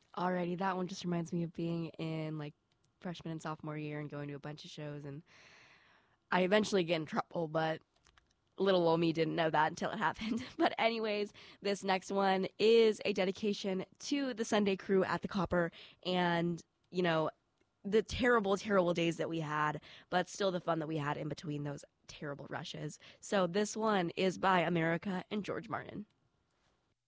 Alrighty, that one just reminds me of being in like freshman and sophomore year and going to a bunch of shows, and I eventually get in trouble, but little old me didn't know that until it happened. But anyways, this next one is a dedication to the Sunday crew at the Copper, and you know the terrible, terrible days that we had, but still the fun that we had in between those terrible rushes. So this one is by America and George Martin.